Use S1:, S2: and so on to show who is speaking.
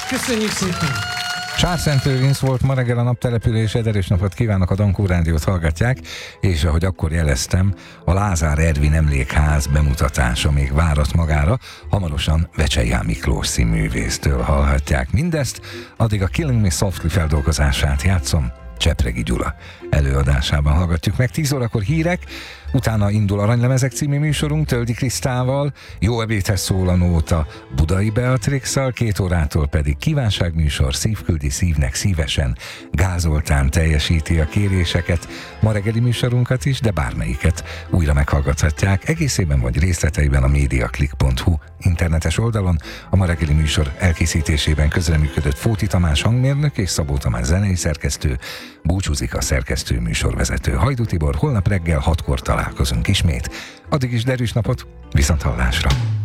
S1: Köszönjük szépen!
S2: Sársentő Vince volt ma reggel a naptelepülés, erős napot kívánok, a Dankó Rádiót hallgatják, és ahogy akkor jeleztem, a Lázár Ervin Emlékház bemutatása még várat magára, hamarosan Vecsey Miklós színművésztől hallhatják mindezt, addig a Killing Me Softly feldolgozását játszom, Csepregi Gyula előadásában hallgatjuk meg. 10 órakor hírek, utána indul Aranylemezek című műsorunk Töldi Krisztával, Jó ebédhez szól a nóta Budai Beatrixszal, 2 órától pedig kívánságműsor, szívküldi szívnek szívesen, Gázoltán teljesíti a kéréseket, ma reggeli műsorunkat is, de bármelyiket újra meghallgathatják, egészében vagy részleteiben a mediaclick.hu internetes oldalon. A ma reggeli műsor elkészítésében közreműködött Fóti Tamás hangmérnök és Szabó Tamás zenei szerkesztő, búcsúzik a szerkesztő műsorvezető Hajdú Tibor, holnap reggel 6-kor találkozunk ismét. Addig is derűs napot, viszont hallásra!